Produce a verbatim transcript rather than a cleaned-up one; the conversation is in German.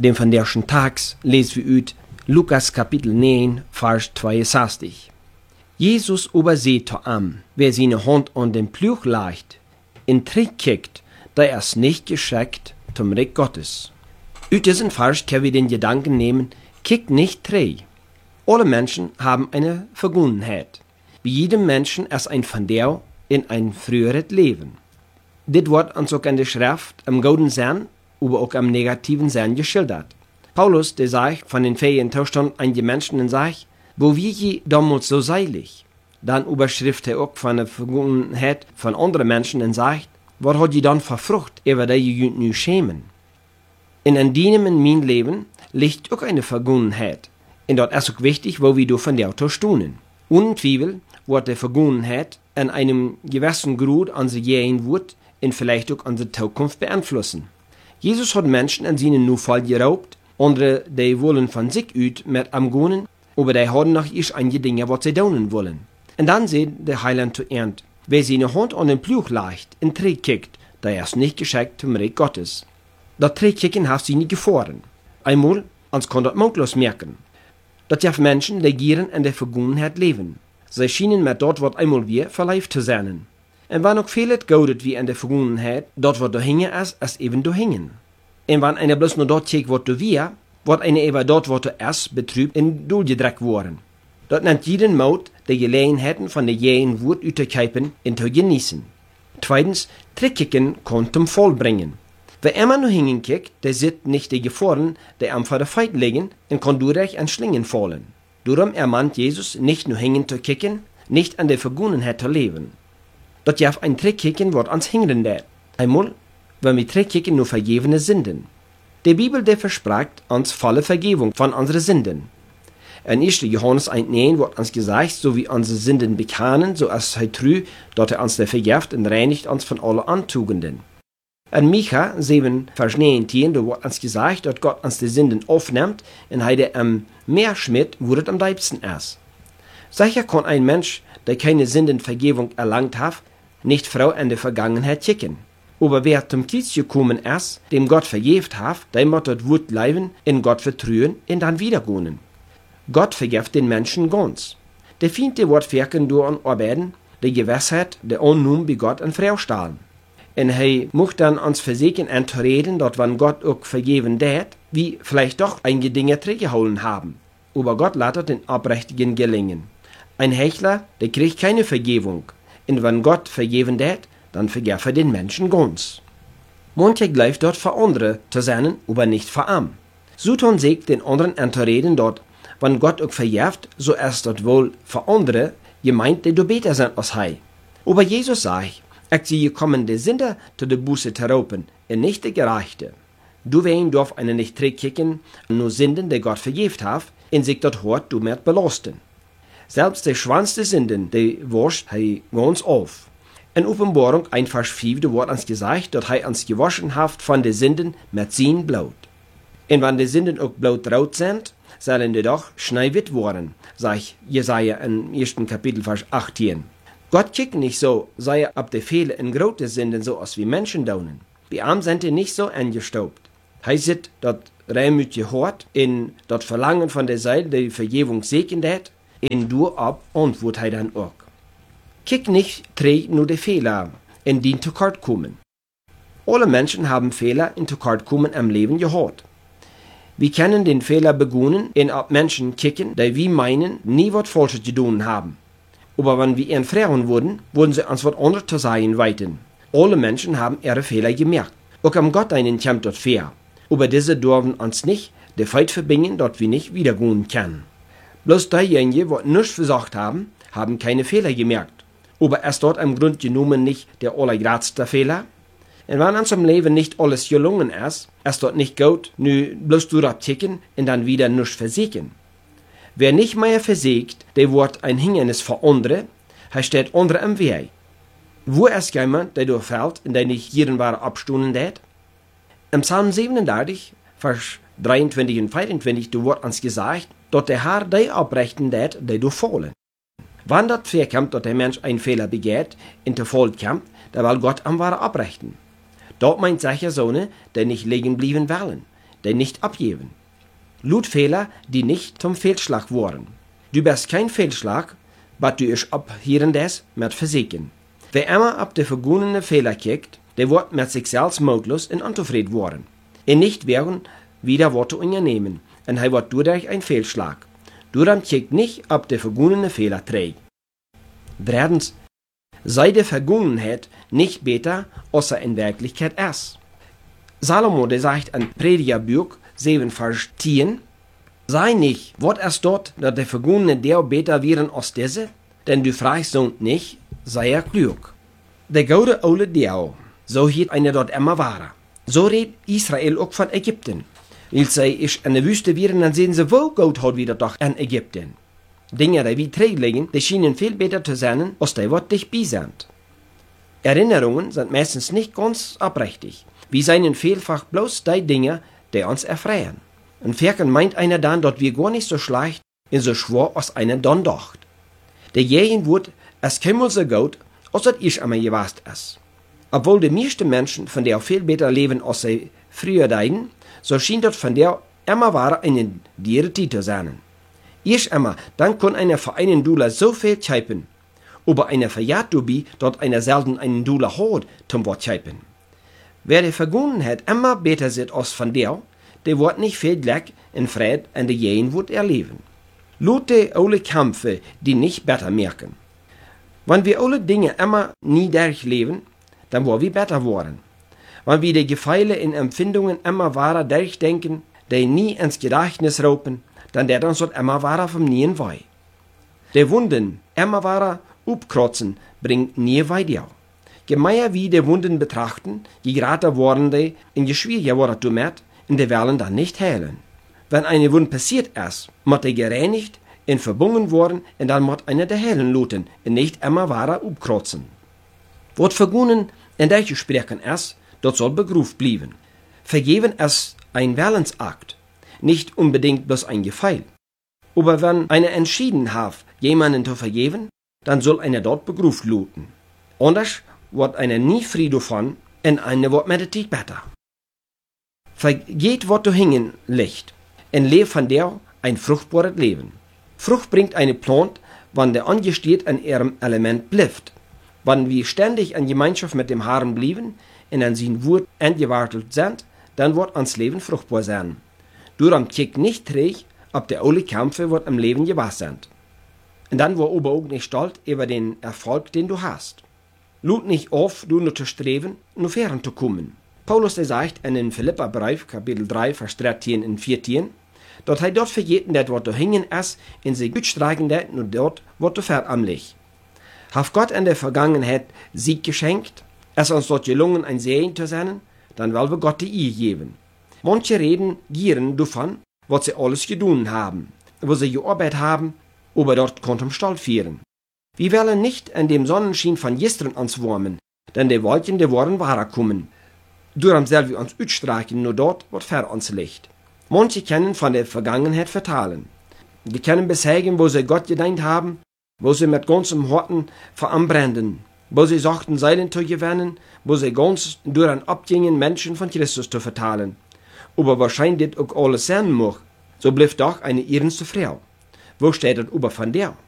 dem van derschen Tags lesen wir uit Lukas Kapitel neun, Vers zweiundsechzig. Jesus überseht to am, wer seine Hand an den Pluch legt, in Trick kickt, da er es nicht geschickt zum Reich Gottes. Uit diesen Vers können wir den Gedanken nehmen, kick nicht trei. Alle Menschen haben eine Vergangenheit. Bei jedem Menschen ist ein Verdehr in ein früheres Leben. Dit wird uns auch in der Schrift im guten Sinn, aber auch im negativen Sinn geschildert. Paulus, der sagt von den fähigen Zustand einige Menschen und sagt, wo wir je damals so seilig. Dann überschrift er auch von der Vergangenheit von anderen Menschen und sagt, was hat die dann für Frucht, über die je nu schämen? In an deinem in mein Leben liegt auch eine Vergangenheit. Und dort ist auch wichtig, wo wir von der Auto stunden. Ohne Zweifel wird die Vergangenheit in einem gewissen Grad unsere Gegenwart und vielleicht auch unsere Zukunft beeinflussen. Jesus hat Menschen an seinen Nufall geraubt, andere, die wollen von sich aus mit am Gehen, aber die haben noch erst einige Dinge, was sie tun wollen. Und dann sagt der Heiland zu Ernt, wer seine Hand an den Pluch legt und Trick kickt, der ist nicht geschickt zum Reich Gottes. Das Trickkicken hat sie nicht gefahren. Einmal, uns kann das mutlos merken. Das ja Menschen, die gern in der Vergangenheit leben. Sie schienen mit dort, was einmal wir, verleibt zu sein. Und wenn auch vieles gaudet wie in der Vergangenheit, dort, was da hingen ist, ist eben da hingen. Und wenn einer bloß nur dort checkt, was da wir, wird einer eben dort, was da ist, betrübt und durchgedreckt worden. Dort nennt jeden Maut die Gelegenheiten von der jähen Wut überzukippen und zu genießen. Zweitens, Trickkicken kann zum Fall bringen. Wer immer nur hinkickt, der sieht nicht die Gefahren, die am vor der Feind liegen, und kann durch an Schlingen fallen. Darum ermahnt Jesus, nicht nur hängen zu kicken, nicht an der Vergangenheit zu leben. Dort ja ein Trickkicken wird ans hingern dat. Einmal, wenn wir Trickkicken nur vergebene Sünden. Die Bibel, der verspricht uns volle Vergebung von unseren Sünden. In erster Johannes eins neun wird uns gesagt, so wie unsere Sünden bekennen, so als er trü, dort er uns der vergift und reinigt uns von allen Antugenden. In Micha sieben, Vers neunzehn, da wird uns gesagt, dass Gott uns die Sünden aufnimmt und heide am Meer schmidt, wo es am liebsten ist. Sicher kann ein Mensch, der keine Sündenvergebung erlangt hat, nicht Frau in der Vergangenheit kicken. Aber wer zum Kiez gekommen ist, dem Gott vergebt hat, der muss dort Wut bleiben, in Gott vertrauen und dann wiedergehen. Gott vergibt den Menschen ganz. Der Feind wird wirken durch an Arbeiten, die Gewissheit, der Unnum bei Gott in Frau stahlen. Und er muss dann uns versichern und zu reden, dass wenn Gott auch vergeben dat, wie vielleicht doch einige Dinge zurückgeholt haben. Aber Gott lässt den Abrechtigen gelingen. Ein Hechler, der kriegt keine Vergebung. Und wenn Gott vergeben dat, dann vergibt er den Menschen ganz. Manche bleibt dort für andere zu sein, aber nicht für arm. So tun sich den anderen und zu reden dort, wenn Gott auch vergibt, so ist dort wohl für andere gemeint, die du besser sind als er. Aber Jesus sagt, ich sehe gekommen, die Sünder zu der Buße zu raupen, und nicht die Gerechte. Du wen darf einen nicht zurückkicken, nur Sünden, die Gott vergibt hat, und sich dort hart du mehr belasten. Selbst die schwanste Sünden, die wascht er ganz auf. In Offenbarung eins Vers fünf, da wird uns gesagt, dass er uns gewaschen hat von den Sünden mit sein Blut. Und wenn die Sünden auch blutraut sind, sollen die doch schneiwit worden, sagt Jesaja im ersten Kapitel, Vers achtzehn. Gott kickt nicht so, sei er ab der Fehler in große Sünden so aus wie Menschen daunen. Bei ihm sind die nicht so angestaubt. Er sieht dort reimütige Hort, in dort Verlangen von der Seite, die Vergebung segnet hat, in du ab antwort er dann auch. Kick nicht, trägt nur die Fehler, in die zu kort kommen. Alle Menschen haben Fehler in zu kort kommen im Leben gehabt. Wir können den Fehler beginnen, in ab Menschen kicken, die wir meinen, nie was Falsches zu tun haben. Aber wenn wir ihnen fragen würden, würden sie uns was anderes zu sagen weiten. Alle Menschen haben ihre Fehler gemerkt. Auch am Gott einen kommt dort fair. Aber diese dürfen uns nicht der Feit verbinden, dort wir nicht wiedergehen können. Bloß diejenigen, die nichts versagt haben, haben keine Fehler gemerkt. Aber ist dort im Grund genommen nicht der allergrößte Fehler? Und wenn uns im Leben nicht alles gelungen ist, ist dort nicht gut, nur bloß durchticken und dann wieder nichts versiegen. Wer nicht mehr versiegt, der wird ein Hindernis für andere, er steht andere im Weg. Wo ist jemand, der durchfällt und der nicht jeden Ware abstunden hat? Im Psalm siebenunddreißig, Vers dreiundzwanzig und vierundzwanzig, da wird uns gesagt, dass der Herr die abbrechen hat, die durchfallen. Wenn das vorkommt, dass der Mensch einen Fehler begeht und der Fall kommt, dann will Gott am Ware abbrechen. Dort meint sicher so, der nicht liegen bleiben wollen. die nicht abgeben. Lutfehler, die nicht zum Fehlschlag wurden. Du bist kein Fehlschlag, was du ich ab hier und des mit versichern. Wer immer ab de vergonnene Fehler kijkt, der wird mit sich selbst mutlos und unzufrieden worden. Und nicht werden wieder Worte unternehmen, und er wird dadurch ein Fehlschlag. Darum kijkt nicht ab de vergonnene Fehler trägt. Drittens, sei de Vergangenheit nicht besser, als er in Wirklichkeit ist. Salomo, der sagt an Predigerbuch sieben, Vers zehn, sei nicht, wird es dort, dass der vergangene der besser wären als diese? Denn du fragst so nicht, sei er klug. Der gute alte Deo, so hielt einer dort immer war. So redet Israel auch von Ägypten. Weil sie ich in der Wüste wären, dann sehen sie, wo Gott hat wieder doch in Ägypten. Dinge, die wie träg liegen, die schienen viel besser zu sein, als die, was dich bei sind. Erinnerungen sind meistens nicht ganz abrechtig. Wir seien vielfach bloß die Dinge, die uns erfreuen. Und verken meint einer dann, dass wir gar nicht so schlecht und so schwer als einer dann dacht. Der jeden wird, es käme so gut, als das ich einmal gewasst ist. Obwohl die meisten Menschen von der viel besser leben, als sie früher deiden, so schien das von der immer war eine diere Titel sein. Ich immer, dann kann einer für einen Dollar so viel scheipen, aber einer verjährt dabei, dort einer selten einen Dollar hat, zum Wort scheipen. Wer die Vergangenheit immer besser sieht als von der, der wird nicht viel Glück und Fried an der Jehen wird erleben. Lute alle Kämpfe, die nicht besser merken. Wenn wir alle Dinge immer nie durchleben, dann wollen wir besser werden. Wenn wir die Gefühle und Empfindungen immer wahrer durchdenken, die nie ins Gedächtnis raupen, dann der uns dort immer wahrer vom Nien wei. Die Wunden immer wahrer upkrotzen, bringt nie weiter. Je mehr wir die Wunden betrachten, je grader worden die, und je schwieriger wird es damit, und die werden dann nicht heilen. Wenn eine Wunde passiert ist, muss die gereinigt und verbunden worden, und dann muss einer der heilen luten, und nicht immer wahrer upkrotzen. Was vergunnen in deutsche Sprechen ist, das soll begruft bleiben. Vergeben ist ein Willensakt, nicht unbedingt bloß ein Gefeil. Aber wenn einer entschieden hat, jemanden zu vergeben, dann soll einer dort begruft luten. Anders wird einer nie frei davon, und einer wird mit der Zeit besser. Vergeht, was du hingen liegt, und lebt von der ein fruchtbares Leben. Frucht bringt eine Plant, wenn der angesteht an ihrem Element bleibt. Wenn wir ständig in Gemeinschaft mit dem Herrn blieben und an sein Wort angewartet sind, dann wird uns Leben fruchtbar sein. Darum kick nicht träg, ob der alle Kämpfe wird im Leben gewahr sind. Und dann war aber auch nicht stolz über den Erfolg, den du hast. Lud nicht auf, du nur zu streben, nur fern zu kommen. Paulus der sagt in den Philipperbrief, Kapitel drei, Vers dreizehn und vierzehn, dass er dort vergeten, dat wat du hingen ist, in sich gut streichen dat, nur dort, wat du veramlich. Hat Gott in der Vergangenheit Sieg geschenkt, es uns dort gelungen, ein Segen zu sein, dann wollen wir Gott die Ehe geben. Manche reden gieren davon, was sie alles getan haben, wo sie gearbeitet haben, aber dort konnten Stall führen. Wir wollen nicht in dem Sonnenschein von gestern uns wärmen, denn die Wolken, die wollen wahrer kommen. Darum sollen wir uns ausstreichen, nur dort, was vor uns liegt. Manche können von der Vergangenheit vertalen. Die können besagen, wo sie Gott gedient haben, wo sie mit ganzem Horten veranbranden, wo sie sagten, Seilen zu gewinnen, wo sie ganz durch ein abgingen Menschen von Christus zu vertalen. Aber wahrscheinlich auch alles sein mag, so bleibt doch eine ehrenste Frau. Wo steht das über von der?